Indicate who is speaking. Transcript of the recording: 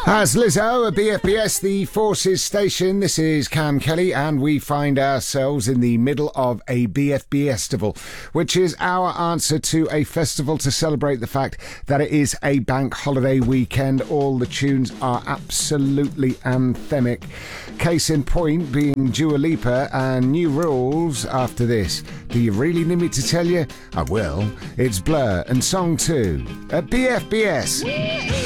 Speaker 1: As Lizzo at BFBS, the Forces Station, this is Cam Kelly, and we find ourselves in the middle of a BFBS-tival, which is our answer to a festival to celebrate the fact that it is a bank holiday weekend. All the tunes are absolutely anthemic. Case in point being Dua Lipa and New Rules after this. Do you really need me to tell you? I will. It's Blur and Song 2 at BFBS.